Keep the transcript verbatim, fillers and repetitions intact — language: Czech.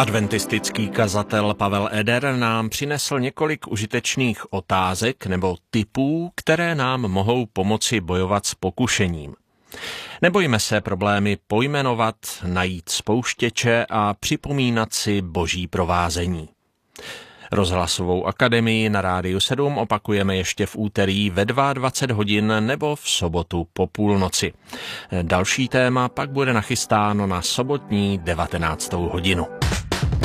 Adventistický kazatel Pavel Eder nám přinesl několik užitečných otázek nebo tipů, které nám mohou pomoci bojovat s pokušením. Nebojme se problémy pojmenovat, najít spouštěče a připomínat si boží provázení. Rozhlasovou akademii na Rádiu sedm opakujeme ještě v úterý ve dvacet dva hodin nebo v sobotu po půlnoci. Další téma pak bude nachystáno na sobotní devatenáctou hodinu.